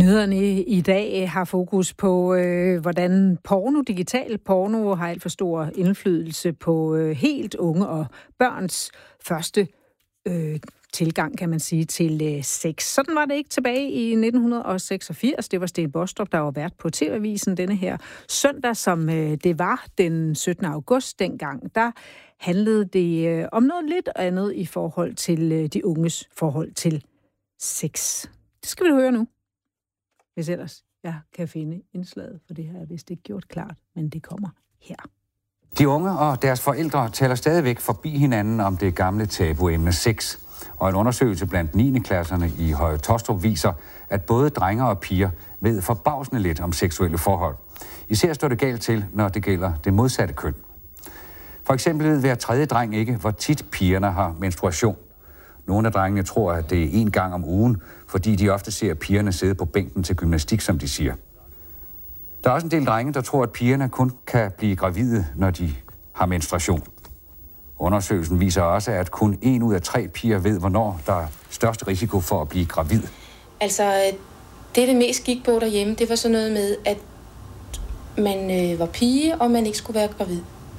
Nyhederne i dag har fokus på, hvordan digital porno har alt for stor indflydelse på helt unge og børns første tilgang, kan man sige, til sex. Sådan var det ikke tilbage i 1986. Det var Sten Bostrup, der var vært på TV-avisen denne her søndag, som det var den 17. august dengang. Der handlede det om noget lidt andet i forhold til de unges forhold til sex. Det skal vi høre nu. Hvis ellers jeg kan finde indslaget, for det har jeg vist ikke gjort klart, men det kommer her. De unge og deres forældre taler stadigvæk forbi hinanden om det gamle tabuemne sex. Og en undersøgelse blandt 9. klasserne i Høje Taastrup viser, at både drenge og piger ved forbavsende lidt om seksuelle forhold. Især står det galt til, når det gælder det modsatte køn. For eksempel ved hver tredje dreng ikke, hvor tit pigerne har menstruation. Nogle af drengene tror, at det er 1 gang om ugen, fordi de ofte ser pigerne sidde på bænken til gymnastik, som de siger. Der er også en del drenge, der tror, at pigerne kun kan blive gravide, når de har menstruation. Undersøgelsen viser også, at kun 1 ud af 3 piger ved, hvornår der er størst risiko for at blive gravid. Altså, det mest gik på derhjemme, det var sådan noget med, at man var pige, og man ikke skulle være gravid.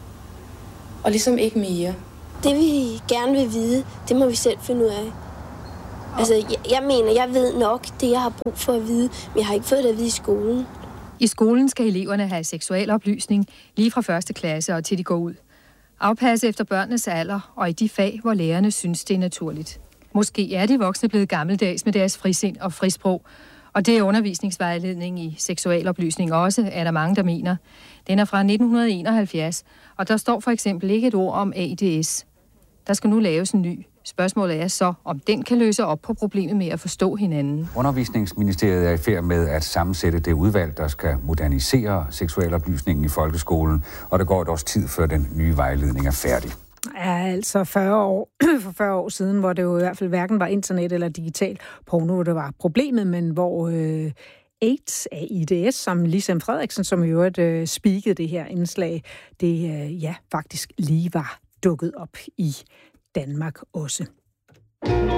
Og ligesom ikke mere. Det vi gerne vil vide, det må vi selv finde ud af. Altså, jeg mener, jeg ved nok det, jeg har brug for at vide, men jeg har ikke fået det at vide i skolen. I skolen skal eleverne have seksualoplysning lige fra 1. klasse og til de går ud. Afpasse efter børnenes alder og i de fag, hvor lærerne synes, det er naturligt. Måske er de voksne blevet gammeldags med deres frisind og frisprog, og det er undervisningsvejledning i seksualoplysning også, er der mange, der mener. Den er fra 1971, og der står for eksempel ikke et ord om AIDS. Der skal nu laves en ny. Spørgsmålet er så, om den kan løse op på problemet med at forstå hinanden. Undervisningsministeriet er i færd med at sammensætte det udvalg, der skal modernisere seksualoplysningen i folkeskolen, og der går et års tid, før den nye vejledning er færdig. Ja, altså 40 år siden, hvor det jo i hvert fald hverken var internet eller digital porno, der var problemet, men hvor AIDS, som Lisa Frederiksen, som i øvrigt speakede det her indslag, det faktisk lige var dukket op i Danmark også.